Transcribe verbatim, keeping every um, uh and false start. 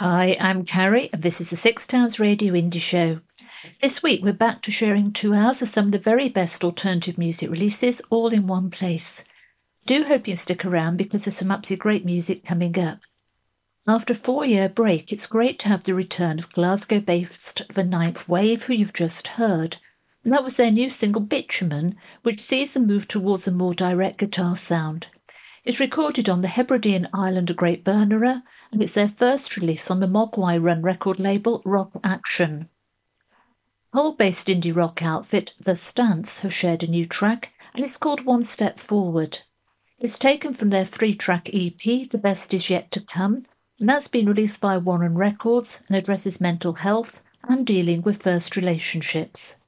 Hi, I'm Carrie, and this is the Six Towns Radio Indie Show. This week we're back to sharing two hours of some of the very best alternative music releases all in one place. Do hope you stick around because there's some absolutely great music coming up. After a four-year break, it's great to have the return of Glasgow-based The Ninth Wave, who you've just heard. And that was their new single Bitumen, which sees them move towards a more direct guitar sound. It's recorded on the Hebridean island of Great Bernera, and it's their first release on the Mogwai run record label Rock Action. Hull-based indie rock outfit The Stance have shared a new track, and it's called One Step Forward. It's taken from their three-track E P, The Best Is Yet to Come, and that's been released by Warren Records and addresses mental health and dealing with first relationships.